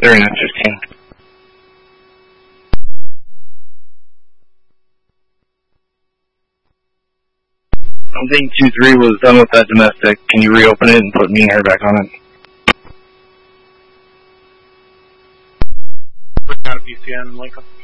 Very nice, 15. I think 2-3 was done with that domestic. Can you reopen it and put me and her back on it? Putting out a PCN, Lincoln.